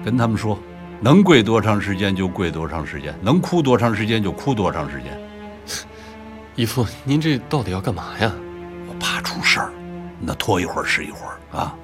跟他们说，能跪多长时间就跪多长时间，能哭多长时间就哭多长时间。 义父，您这到底要干嘛呀？ 我怕出事儿，那拖一会儿是一会儿啊。